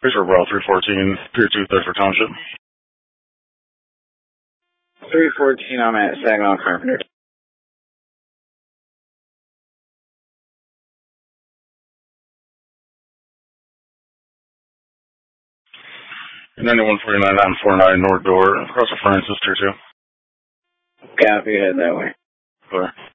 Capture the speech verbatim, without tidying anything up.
Here's for Route three fourteen, Pier two, Thetford Township. three fourteen, I'm at Saginaw Carpenter. ninety-one forty-nine, nine forty-nine, North Door, across the Francis, Tier two. Copy, head that way. Clear.